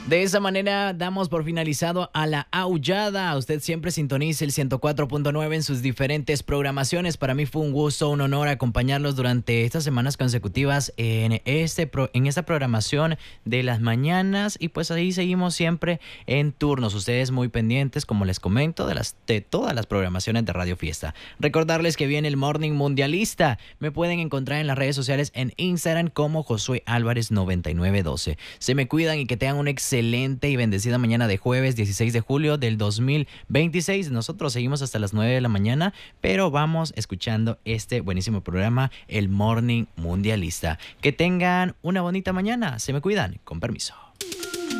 De esa manera damos por finalizado a La Aullada. Usted siempre sintoniza el 104.9 en sus diferentes programaciones. Para mí fue un gusto, un honor acompañarlos durante estas semanas consecutivas en esta programación de las mañanas. Y pues ahí seguimos siempre en turnos. Ustedes muy pendientes, como les comento, de todas las programaciones de Radio Fiesta. Recordarles que viene el Morning Mundialista. Me pueden encontrar en las redes sociales en Instagram como Josué Álvarez 9912. Se me cuidan y que tengan un excelente y bendecida mañana de jueves 16 de julio del 2026. Nosotros seguimos hasta las 9 de la mañana, pero vamos escuchando este buenísimo programa, el Morning Mundialista. Que tengan una bonita mañana. Se me cuidan. Con permiso.